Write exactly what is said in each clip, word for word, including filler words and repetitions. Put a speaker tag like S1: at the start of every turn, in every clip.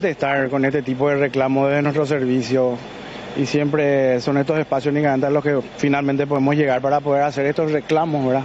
S1: de estar con este tipo de reclamos de nuestro servicio y siempre son estos espacios únicamente a los que finalmente podemos llegar para poder hacer estos reclamos, ¿verdad?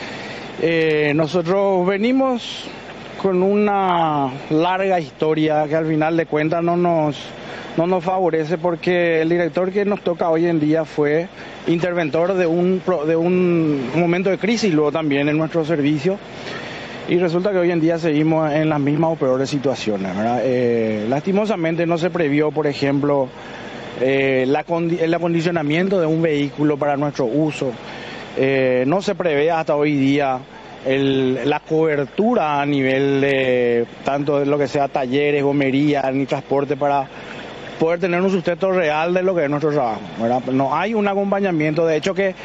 S1: Eh, nosotros venimos con una larga historia que al final de cuentas no nos, no nos favorece porque el director que nos toca hoy en día fue interventor de un, de un momento de crisis luego también en nuestro servicio. Y resulta que hoy en día seguimos en las mismas o peores situaciones, ¿verdad? Eh, lastimosamente no se previó, por ejemplo, eh, la condi- el acondicionamiento de un vehículo para nuestro uso. Eh, no se prevé hasta hoy día el, la cobertura a nivel de tanto de lo que sea talleres, gomería, ni transporte para poder tener un sustento real de lo que es nuestro trabajo, ¿verdad? No hay un acompañamiento, de hecho que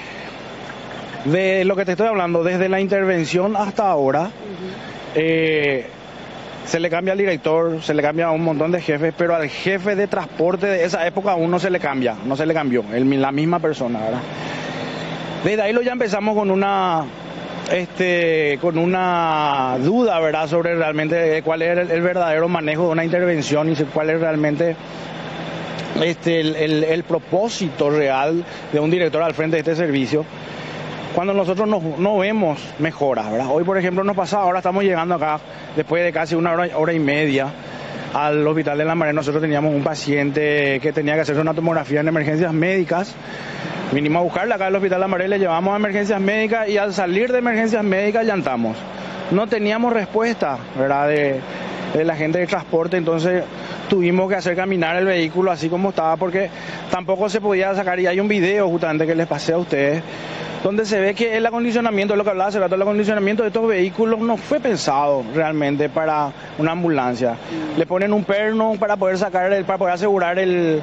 S1: de lo que te estoy hablando, desde la intervención hasta ahora, uh-huh. eh, se le cambia al director, se le cambia a un montón de jefes, pero al jefe de transporte de esa época aún no se le cambia, no se le cambió, el, la misma persona, ¿verdad? Desde ahí lo ya empezamos con una, este, con una duda, ¿verdad?, sobre realmente cuál es el, el verdadero manejo de una intervención y cuál es realmente este, el, el, el propósito real de un director al frente de este servicio. Cuando nosotros no, no vemos mejoras, ¿verdad? Hoy, por ejemplo, nos pasa, ahora estamos llegando acá, después de casi una hora, hora y media, al hospital de Lambaré. Nosotros teníamos un paciente que tenía que hacerse una tomografía en emergencias médicas. Vinimos a buscarla acá al hospital de Lambaré, le llevamos a emergencias médicas y al salir de emergencias médicas llantamos. No teníamos respuesta, ¿verdad?, de, de la gente de transporte, entonces tuvimos que hacer caminar el vehículo así como estaba porque tampoco se podía sacar, y hay un video justamente que les pasé a ustedes, donde se ve que el acondicionamiento, lo que hablaba hace rato, el acondicionamiento de estos vehículos no fue pensado realmente para una ambulancia. Mm. Le ponen un perno para poder sacar, el, para poder asegurar el,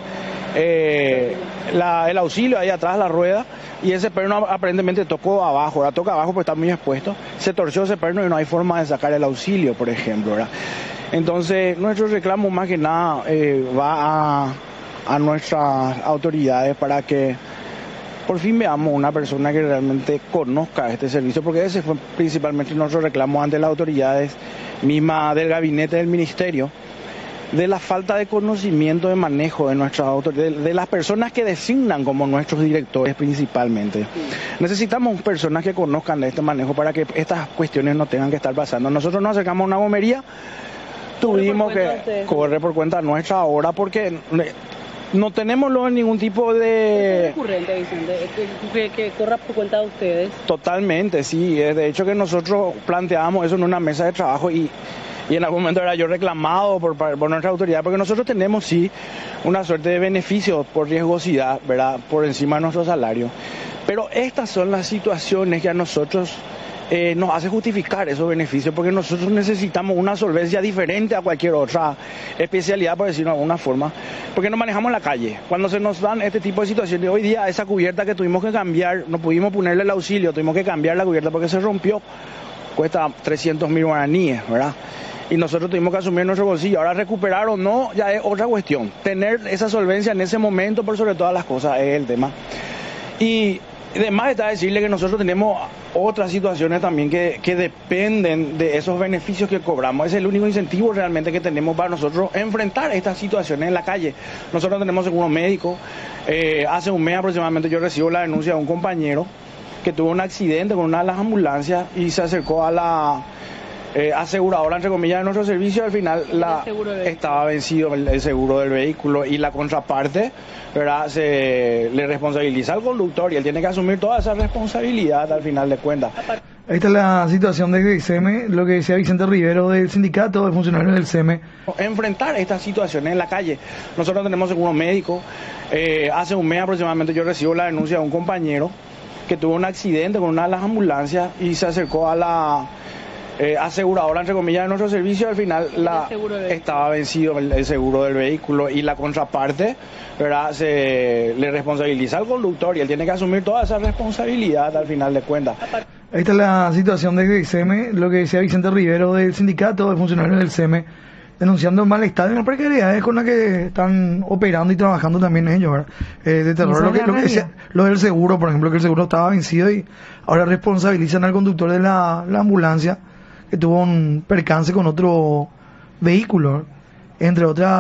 S1: eh, la, el auxilio ahí atrás, la rueda, y ese perno aparentemente tocó abajo, ¿verdad? Toca abajo porque está muy expuesto, se torció ese perno y no hay forma de sacar el auxilio, por ejemplo, ¿verdad? Entonces, nuestro reclamo más que nada eh, va a, a nuestras autoridades para que por fin veamos una persona que realmente conozca este servicio, porque ese fue principalmente nuestro reclamo ante las autoridades mismas del gabinete del ministerio, de la falta de conocimiento de manejo de nuestras autoridades, de, de las personas que designan como nuestros directores principalmente. Sí. Necesitamos personas que conozcan de este manejo para que estas cuestiones no tengan que estar pasando. Nosotros nos acercamos a una gomería, tuvimos que correr por cuenta nuestra ahora porque no tenemos luego ningún tipo de...
S2: ¿Es recurrente, Vicente, que, que corra por cuenta de ustedes?
S1: Totalmente, sí. De hecho que nosotros planteábamos eso en una mesa de trabajo y, y en algún momento era yo reclamado por, por nuestra autoridad, porque nosotros tenemos sí una suerte de beneficios por riesgosidad, ¿verdad?, por encima de nuestro salario. Pero estas son las situaciones que a nosotros Eh, nos hace justificar esos beneficios, porque nosotros necesitamos una solvencia diferente a cualquier otra especialidad, por decirlo de alguna forma, porque no manejamos la calle. Cuando se nos dan este tipo de situaciones, hoy día esa cubierta que tuvimos que cambiar, no pudimos ponerle el auxilio, tuvimos que cambiar la cubierta porque se rompió, cuesta trescientos mil guaraníes, ¿verdad? Y nosotros tuvimos que asumir nuestro bolsillo. Ahora recuperar o no ya es otra cuestión. Tener esa solvencia en ese momento, por sobre todas las cosas, es el tema. Y además está decirle que nosotros tenemos otras situaciones también que, que dependen de esos beneficios que cobramos. Es el único incentivo realmente que tenemos para nosotros enfrentar estas situaciones en la calle. Nosotros tenemos seguro médico. Eh, hace un mes aproximadamente yo recibo la denuncia de un compañero que tuvo un accidente con una de las ambulancias y se acercó a la eh, aseguradora, entre comillas, de nuestro servicio. Al final la, estaba vencido el, el seguro del vehículo y la contraparte, ¿verdad?, se le responsabiliza al conductor y él tiene que asumir toda esa responsabilidad al final de cuentas.
S3: Ahí está la situación del C E M E, lo que decía Vicente Rivero del sindicato de funcionarios del C E M E.
S1: Enfrentar estas situaciones en la calle. Nosotros tenemos seguro médico. Eh, hace un mes aproximadamente yo recibo la denuncia de un compañero que tuvo un accidente con una de las ambulancias y se acercó a la Eh, aseguradora, entre comillas, de nuestro servicio. Al final la, estaba vencido el, el seguro del vehículo y la contraparte, ¿verdad?, se le responsabiliza al conductor y él tiene que asumir toda esa responsabilidad al final de cuentas.
S3: Ahí está la situación del C E M E, lo que decía Vicente Rivero del sindicato de funcionarios del C E M E, denunciando el malestar y las precariedades con las que están operando y trabajando también ellos, ¿verdad? Eh, de terror, lo que, lo que decía, lo del seguro, por ejemplo, que el seguro estaba vencido y ahora responsabilizan al conductor de la, la ambulancia que tuvo un percance con otro vehículo, entre otras